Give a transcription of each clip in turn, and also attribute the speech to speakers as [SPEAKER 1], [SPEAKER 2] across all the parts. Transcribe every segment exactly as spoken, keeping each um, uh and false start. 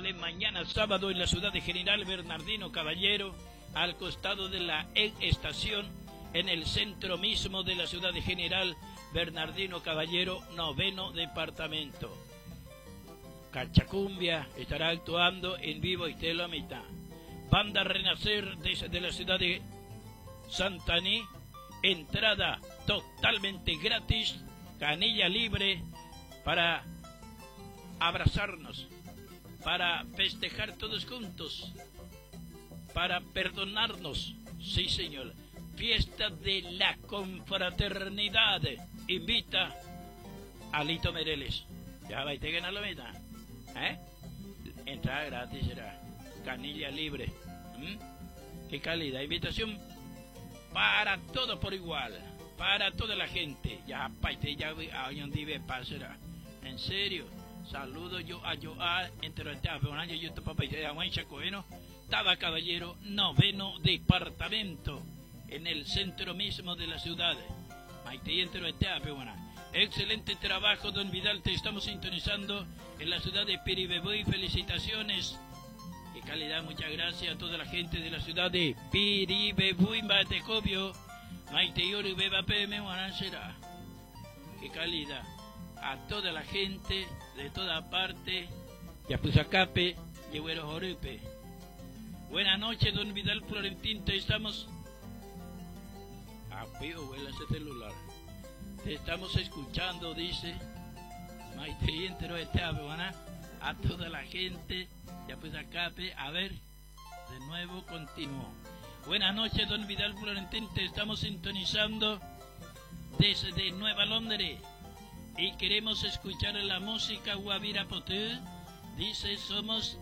[SPEAKER 1] Tepe mañana sábado en la ciudad de General Bernardino Caballero, al costado de la estación, en el centro mismo de la ciudad de General Bernardino Caballero, noveno departamento. Cachacumbia estará actuando en vivo y te lo mitad. Banda Renacer desde la ciudad de Santaní, entrada totalmente gratis, canilla libre para abrazarnos, para festejar todos juntos, para perdonarnos. Sí, señor. Fiesta de la confraternidad. Invita a Lito Mereles. Ya va a tener a la meta. ¿Eh? Entrada gratis será. Canilla libre. ¿Mm? Qué calidad. Invitación para todos por igual. Para toda la gente. Ya, paite, ya, vive pasará. En serio. Saludo yo a yo a entre el un año yo te papá y te amo en Chacoeno. Taba Caballero, noveno departamento, en el centro mismo de la ciudad. Maite entre el excelente trabajo, don Vidal, te estamos sintonizando en la ciudad de Piribebuy. Felicitaciones. Qué calidad, muchas gracias a toda la gente de la ciudad de Piribebuy, Batecopio. Maite Yori Beba P M será. Qué calidad. A toda la gente de toda parte, Yapuzacape y Güero Jorupe. Buenas noches, don Vidal Florentín, te estamos... Ah, pío, huele ese celular. Te estamos escuchando, dice. Maite entero este abuana. A toda la gente, Yapuzacape. A ver, de nuevo continuó. Buenas noches, don Vidal Florentín, te estamos sintonizando desde Nueva Londres. Y queremos escuchar la música Guavira Potú. Dice, somos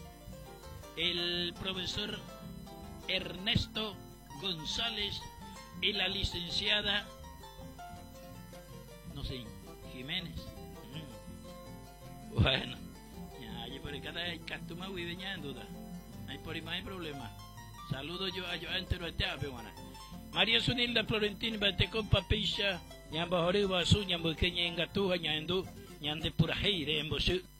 [SPEAKER 1] el profesor Ernesto González y la licenciada, no sé, Jiménez. Mm. Bueno, ya, yo por acá hay castuma huiveña en duda. Hay por ahí más hay problema. Saludo yo a yo entero a te buena. María Sunilda Florentín Batecón Papisha. Nyamba hori wasu nyambu kenya ngatuha nyandu nyande puraheire embosu